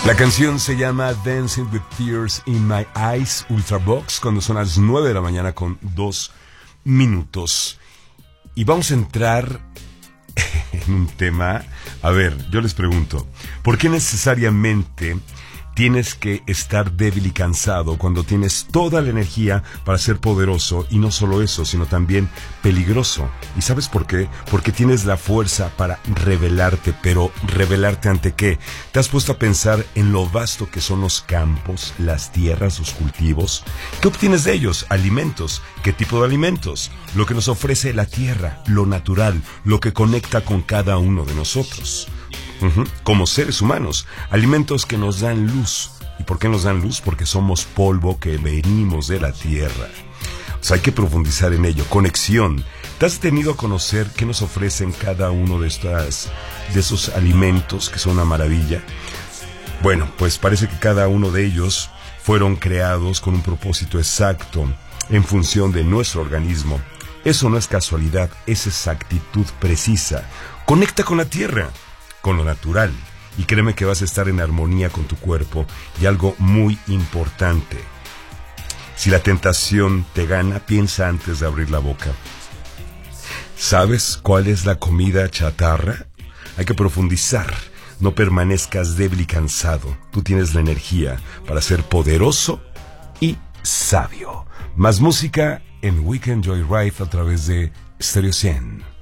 La canción se llama Dancing with Tears in My Eyes, Ultravox, cuando son las 9 de la mañana con 2 minutos. Y vamos a entrar en un tema. A ver, yo les pregunto, ¿por qué necesariamente tienes que estar débil y cansado cuando tienes toda la energía para ser poderoso? Y no solo eso, sino también peligroso. ¿Y sabes por qué? Porque tienes la fuerza para rebelarte, pero ¿rebelarte ante qué? ¿Te has puesto a pensar en lo vasto que son los campos, las tierras, los cultivos? ¿Qué obtienes de ellos? Alimentos. ¿Qué tipo de alimentos? Lo que nos ofrece la tierra, lo natural, lo que conecta con cada uno de nosotros. Como seres humanos, alimentos que nos dan luz. ¿Y por qué nos dan luz? Porque somos polvo que venimos de la tierra. O sea, hay que profundizar en ello. Conexión. ¿Te has tenido a conocer qué nos ofrecen cada uno de esos alimentos que son una maravilla? Bueno, pues parece que cada uno de ellos fueron creados con un propósito exacto en función de nuestro organismo. Eso no es casualidad, es exactitud precisa. Conecta con la tierra, con lo natural, y créeme que vas a estar en armonía con tu cuerpo. Y algo muy importante, si la tentación te gana, piensa antes de abrir la boca. ¿Sabes cuál es la comida chatarra? Hay que profundizar. No permanezcas débil y cansado. Tú tienes la energía para ser poderoso y sabio. Más música en Weekend Joyride a través de Stereo 100.